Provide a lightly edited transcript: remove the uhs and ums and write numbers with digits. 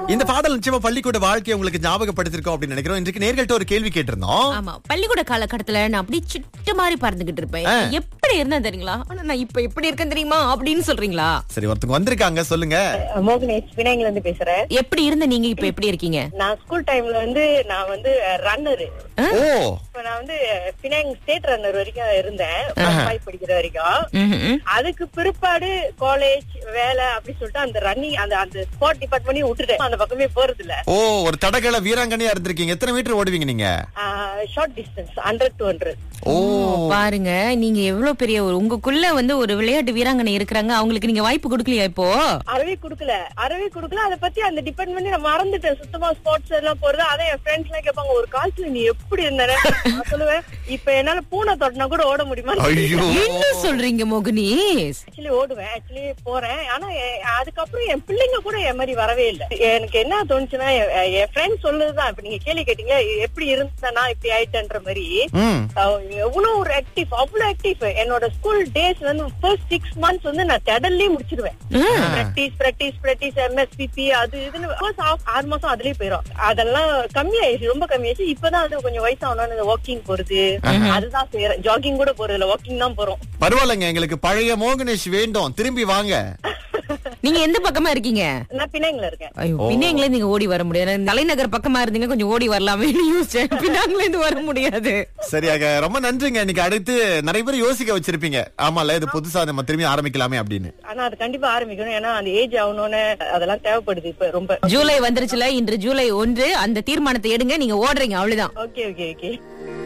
இந்த பாடல் நிச்சயமா பள்ளிக்கூட வாழ்க்கையை உங்களுக்கு ஞாபகப்படுத்திருக்கோம் அப்படின்னு நினைக்கிறோம். இன்றைக்கு நேர்கள்ட்ட ஒரு கேள்வி கேட்டிருந்தோம். ஆமா, பள்ளிக்கூட காலகட்டத்துல நான் அப்படியே சிட்டு மாதிரி பறந்துகிட்டு இருப்பேன். எப்படி இருந்தேன் தெரியுங்களா? ஆனா நான் இப்ப எப்படி இருக்கேன் தெரியுமா அப்படின்னு சொல்றீங்களா? சரி, ஒருத்தங்க வந்திருக்காங்க, சொல்லுங்க. மோகனேஷ் பினாங்கில இருந்து பேசுறேன். எப்படி இருந்த நீங்க இப்ப எப்படி இருக்கீங்க? நான் ஸ்கூல் டைம்ல நான் ரன்னரு. ஓ, இப்ப நான் பினாங் ஸ்டேட் ரன்னர் வரைக்கும் இருந்தேன், 5 படிக்கிற வரைக்கும். அதுக்கு பிற்பாடு காலேஜ் வேலை அப்படி சொல்லிட்டு அந்த ரன்னிங் அந்த ஸ்போர்ட் டிபார்ட்மெண்ட் விட்டுட்டேன். அந்த பக்கமே போறது இல்ல. ஓ, ஒரு தடகள வீராங்கனையா இருந்திருக்கீங்க. எத்தனை மீட்டர் ஓடுவீங்க நீங்க? Short distance 100 to 100. ஓ, பாருங்க நீங்க எவ்வளவு பெரிய உங்களுக்குள்ள ஒரு விளையாட்டு வீராங்கனை இருக்கிறாங்க. அவங்களுக்கு நீங்க வாய்ப்பு கொடுக்கலையா? இப்போ அறவே குடுக்கல. அதை பத்தி அந்த டிபார்ட்மெண்ட் நான் மறந்துட்டேன் சுத்தமா. ஸ்போர்ட்ஸ் எல்லாம் போறது. அதை என் ஃப்ரெண்ட்ஸ் எல்லாம் கேட்பாங்க, ஒரு காலத்துல நீ எப்படி இருந்த? நான் சொல்லுவேன், இப்ப என்னால பூனை தொட்டினா கூட ஓட முடியுமா? என்ன சொல்றீங்க மோகனேஷ்? ஆக்சுவலி ஓடுவேன், ஆக்சுவலி போறேன். ஆனா அதுக்கப்புறம் என் பிள்ளைங்க கூட என் மாதிரி வரவே இல்லை. எனக்கு என்ன தோணுச்சுன்னா, என் ஃப்ரெண்ட் சொல்லுதுதான். இப்ப நீங்க கேள்வி கேட்டீங்க எப்படி இருந்தேன்னா இப்படி ஆயிட்டேன்ற மாதிரி. எவ்வளவு ஒரு ஆக்டிவ், அவ்வளவு ஆக்டிவ். என்னோட ஸ்கூல் டேஸ் ஃபர்ஸ்ட் 6 months நான் திடல்லே முடிச்சிருவேன். பிராக்டிஸ் MSPP அது இதுன்னு 6 மாசம் அதுலயே போயிடும். அதெல்லாம் கம்மியாயிடுச்சு, ரொம்ப கம்மியாயிடுச்சு. இப்பதான் கொஞ்சம் வயசாகணும் வாக்கிங் போறது, அதுதான் செய்யறேன். ஜாகிங் கூட போறது இல்ல, வாக்கிங் தான் போறோம். பரவாயில்லைங்க, எங்களுக்கு பழைய மோகனேஷ் வேண்டும், திரும்பி வாங்க. நீங்க எந்த பக்கமா இருக்கீங்க? நான் பினாங்ல இருக்கேன். ஐயோ, பினாங்ல நீங்க ஓடி வர முடியாது. தலைநகர் பக்கமா இருந்தீங்க, கொஞ்சம் ஓடி வரலாமே யோசிச்சேன். பினாங்ல இருந்து வர முடியாது. சரியாக, ரொம்ப நன்றிங்க. இன்னைக்கு அடுத்து நிறைய பேர் யோசிக்க வச்சிருப்பீங்க. ஆமால, இது புதுசா நம்ம திரும்பி ஆரம்பிக்கலாமே அப்படின்னு. ஆனா அது கண்டிப்பா ஆரம்பிக்கணும். ஏன்னா அந்த ஏஜ் ஆகணும்னு அதெல்லாம் தேவைப்படுது இப்ப ரொம்ப. ஜூலை வந்துருச்சுல, இன்று ஜூலை 1. அந்த தீர்மானத்தை எடுங்க, நீங்க ஓடுறீங்க, அவ்வளவுதான். ஓகே.